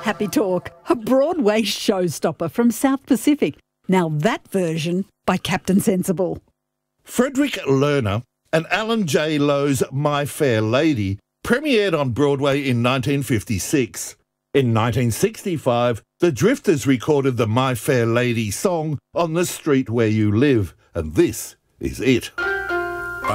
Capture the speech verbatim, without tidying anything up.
Happy Talk, a Broadway showstopper from South Pacific. Now that version by Captain Sensible. Frederick Lerner and Alan J. Lowe's My Fair Lady premiered on Broadway in nineteen fifty-six. In nineteen sixty-five, the Drifters recorded the My Fair Lady song on the street where you live, and this is it.